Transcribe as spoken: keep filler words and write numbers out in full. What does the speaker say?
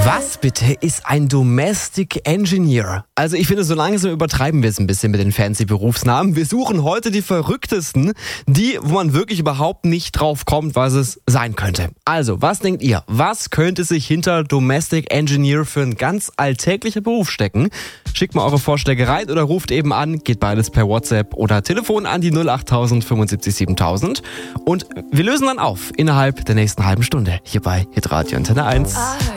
Was bitte ist ein Domestic Engineer? Also ich finde, so langsam übertreiben wir es ein bisschen mit den fancy Berufsnamen. Wir suchen heute die verrücktesten, die, wo man wirklich überhaupt nicht drauf kommt, was es sein könnte. Also, was denkt ihr? Was könnte sich hinter Domestic Engineer für ein ganz alltäglicher Beruf stecken? Schickt mal eure Vorschläge rein oder ruft eben an. Geht beides per WhatsApp oder Telefon an die null acht null null fünfundsiebzig siebentausend. Und wir lösen dann auf innerhalb der nächsten halben Stunde hier bei Hitradio Antenne eins.